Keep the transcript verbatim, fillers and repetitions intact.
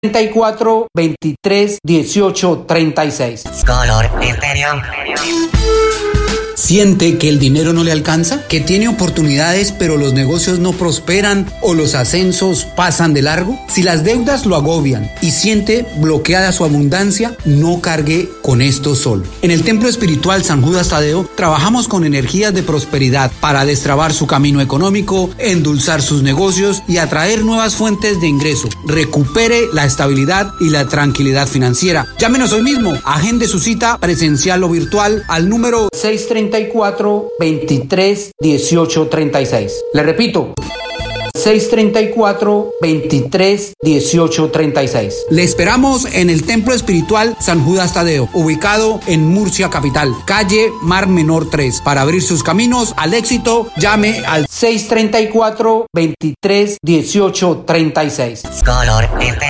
treinta y cuatro, veintitrés, dieciocho, treinta y seis. Color Estéreo. ¿Siente que el dinero no le alcanza? ¿Que tiene oportunidades pero los negocios no prosperan o los ascensos pasan de largo? Si las deudas lo agobian y siente bloqueada su abundancia, no cargue con esto solo. En el Templo Espiritual San Judas Tadeo trabajamos con energías de prosperidad para destrabar su camino económico, endulzar sus negocios y atraer nuevas fuentes de ingreso. Recupere la estabilidad y la tranquilidad financiera. Llámenos hoy mismo, agende su cita presencial o virtual al número seis treinta y cuatro, veintitrés, dieciocho, treinta y seis. Le repito, seis treinta y cuatro, veintitrés, dieciocho, treinta y seis. Le esperamos en el Templo Espiritual San Judas Tadeo, ubicado en Murcia capital, calle Mar Menor tres. Para abrir sus caminos al éxito, llame al seis treinta y cuatro, veintitrés, dieciocho, treinta y seis. Color Estéreo.